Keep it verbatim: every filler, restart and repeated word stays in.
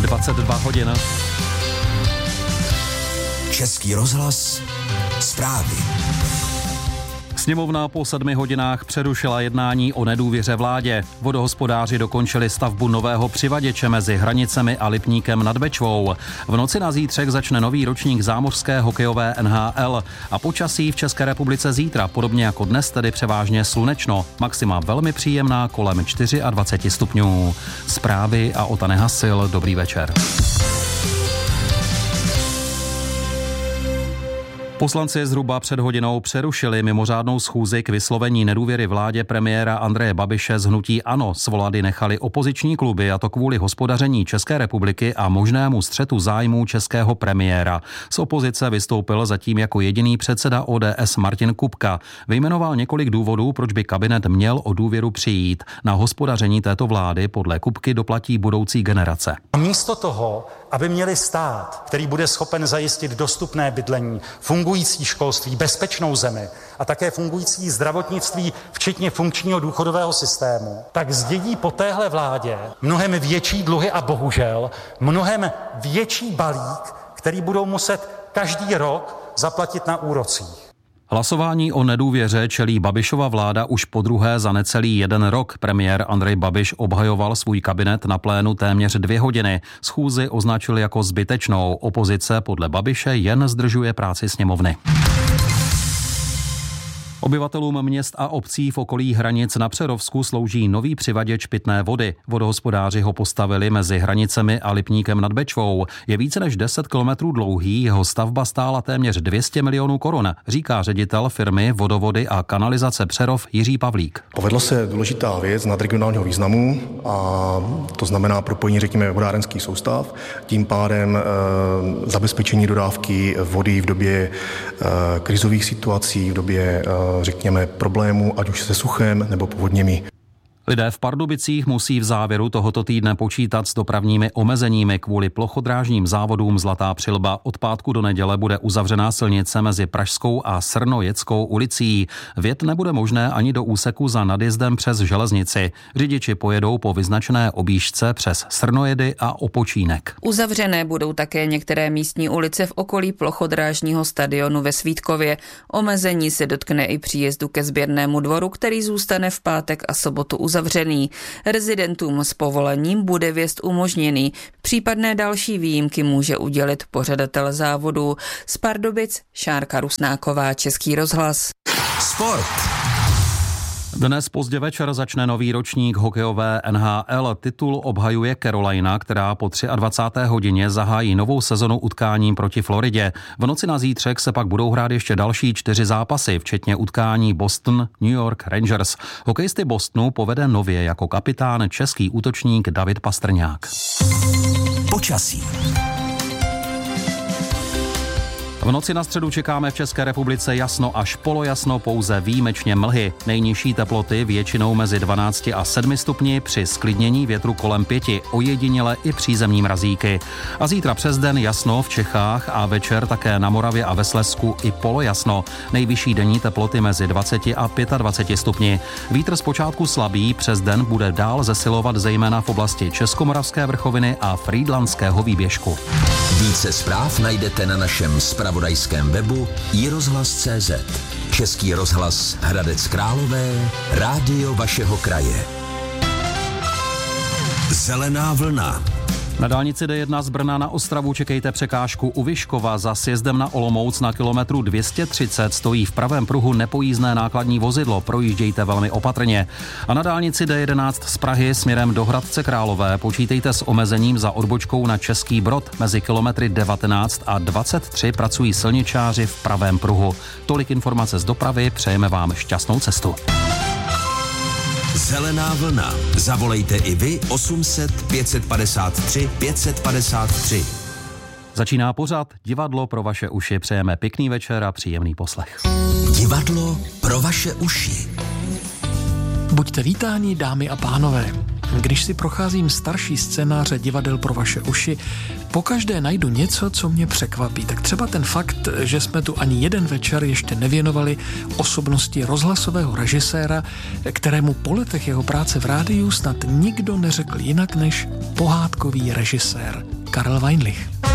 dvacet dva hodin. Český rozhlas, zprávy. Sněmovna po sedmi hodinách přerušila jednání o nedůvěře vládě. Vodohospodáři dokončili stavbu nového přivaděče mezi Hranicemi a Lipníkem nad Bečvou. V noci na zítřek začne nový ročník zámořské hokejové N H L a počasí v České republice zítra, podobně jako dnes, tedy převážně slunečno. Maxima velmi příjemná kolem dvacet čtyři stupňů. Zprávy a Ota Nehasil, dobrý večer. Poslanci zhruba před hodinou přerušili mimořádnou schůzi k vyslovení nedůvěry vládě premiéra Andreje Babiše z hnutí ANO. Svolady nechali opoziční kluby, a to kvůli hospodaření České republiky a možnému střetu zájmů českého premiéra. Z opozice vystoupil zatím jako jediný předseda O D S Martin Kupka. Vyjmenoval několik důvodů, proč by kabinet měl o důvěru přijít. Na hospodaření této vlády podle Kupky doplatí budoucí generace. A místo toho, aby měli stát, který bude schopen zajistit dostupné bydlení, fungující školství, bezpečnou zemi a také fungující zdravotnictví, včetně funkčního důchodového systému, tak zdědí po téhle vládě mnohem větší dluhy a bohužel mnohem větší balík, který budou muset každý rok zaplatit na úrocích. Hlasování o nedůvěře čelí Babišova vláda už podruhé za necelý jeden rok. Premiér Andrej Babiš obhajoval svůj kabinet na plénu téměř dvě hodiny. Schůzi označil jako zbytečnou. Opozice podle Babiše jen zdržuje práci sněmovny. Obyvatelům měst a obcí v okolí hranic na Přerovsku slouží nový přivaděč pitné vody. Vodohospodáři ho postavili mezi Hranicemi a Lipníkem nad Bečvou. Je více než deset kilometrů dlouhý, jeho stavba stála téměř dvě stě milionů korun, říká ředitel firmy Vodovody a kanalizace Přerov Jiří Pavlík. Povedla se důležitá věc nadregionálního významu, a to znamená propojení, řekněme, vodárenských soustav, tím pádem e, zabezpečení dodávky vody v době e, krizových situací, v době e, řekněme, problémů, ať už se suchem nebo povodněmi. Lidé v Pardubicích musí v závěru tohoto týdne počítat s dopravními omezeními kvůli plochodrážním závodům Zlatá přilba. Od pátku do neděle bude uzavřená silnice mezi Pražskou a Srnojeckou ulicí. Vjet nebude možné ani do úseku za nadjezdem přes železnici. Řidiči pojedou po vyznačené objížďce přes Srnojedy a Opočínek. Uzavřené budou také některé místní ulice v okolí plochodrážního stadionu ve Svítkově. Omezení se dotkne i příjezdu ke sběrnému dvoru, který zůstane v pátek a sobotu uzavřený. Zavřený. Rezidentům s povolením bude vjezd umožněný. Případné další výjimky může udělit pořadatel závodu. Z Pardubic Šárka Rusnáková, Český rozhlas. Sport. Dnes pozdě večer začne nový ročník hokejové N H L. Titul obhajuje Carolina, která po dvacáté třetí hodině zahájí novou sezonu utkáním proti Floridě. V noci na zítřek se pak budou hrát ještě další čtyři zápasy, včetně utkání Boston, New York Rangers. Hokejisty Bostonu povede nově jako kapitán český útočník David Pastrňák. Počasí. V noci na středu čekáme v České republice jasno až polojasno, pouze výjimečně mlhy. Nejnižší teploty většinou mezi dvanácti a sedmi stupni, při sklidnění větru kolem pěti, ojediněle i přízemní mrazíky. A zítra přes den jasno v Čechách a večer také na Moravě a ve Slezsku i polojasno. Nejvyšší denní teploty mezi dvaceti a dvaceti pěti stupni. Vítr zpočátku slabý, přes den bude dál zesilovat zejména v oblasti Českomoravské vrchoviny a Frýdlantského výběžku. Více zpráv najdete na našem zpravodajském webu i rozhlas tečka cé zet. Český rozhlas Hradec Králové, rádio vašeho kraje. Zelená vlna. Na dálnici D jedna z Brna na Ostravu čekejte překážku u Vyškova. Za sjezdem na Olomouc na kilometru dvě stě třicet stojí v pravém pruhu nepojízdné nákladní vozidlo. Projíždějte velmi opatrně. A na dálnici D jedenáct z Prahy směrem do Hradce Králové počítejte s omezením za odbočkou na Český Brod. Mezi kilometry devatenáct a dvacet tři pracují silničáři v pravém pruhu. Tolik informace z dopravy, přejeme vám šťastnou cestu. Zelená vlna. Zavolejte i vy osm set pět set padesát tři pět set padesát tři. Začíná pořad Divadlo pro vaše uši. Přejeme pěkný večer a příjemný poslech. Divadlo pro vaše uši. Buďte vítáni, dámy a pánové. Když si procházím starší scénáře divadel pro vaše uši, pokaždé najdu něco, co mě překvapí. Tak třeba ten fakt, že jsme tu ani jeden večer ještě nevěnovali osobnosti rozhlasového režiséra, kterému po letech jeho práce v rádiu snad nikdo neřekl jinak než pohádkový režisér Karel Weinlich.